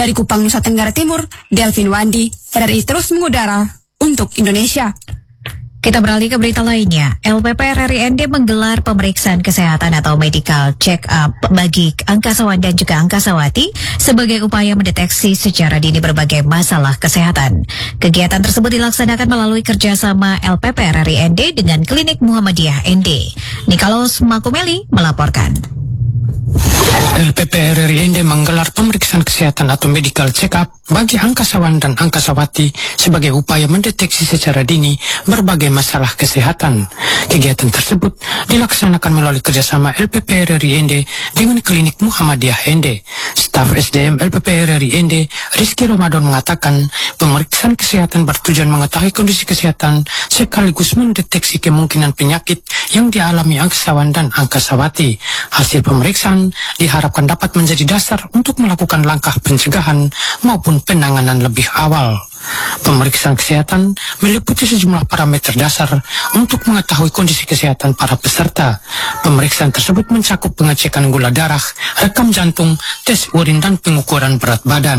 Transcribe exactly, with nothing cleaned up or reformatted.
Dari Kupang, Nusa Tenggara Timur, Delvin Wandi, R R I terus mengudara untuk Indonesia. Kita beralih ke berita lainnya. L P P R R I N D menggelar pemeriksaan kesehatan atau medical check-up bagi angkasawan dan juga angkasawati sebagai upaya mendeteksi secara dini berbagai masalah kesehatan. Kegiatan tersebut dilaksanakan melalui kerjasama L P P R R I N D dengan Klinik Muhammadiyah N D. Nikolaus Makumeli melaporkan. L P P R R I N D menggelar pemeriksaan kesehatan atau medical check-up bagi angkasawan dan angkasawati sebagai upaya mendeteksi secara dini berbagai masalah kesehatan. Kegiatan tersebut dilaksanakan melalui kerjasama L P P R R I N D dengan Klinik Muhammadiyah N D. Staf S D M L P P R R I N D, Rizky Ramadan, mengatakan pemeriksaan kesehatan bertujuan mengetahui kondisi kesehatan sekaligus mendeteksi kemungkinan penyakit yang dialami angkasawan dan angkasawati. Hasil pemeriksaan diharapkan dapat menjadi dasar untuk melakukan langkah pencegahan maupun penanganan lebih awal. Pemeriksaan kesehatan meliputi sejumlah parameter dasar untuk mengetahui kondisi kesehatan para peserta. Pemeriksaan tersebut mencakup pengecekan gula darah, rekam jantung, tes urin, dan pengukuran berat badan.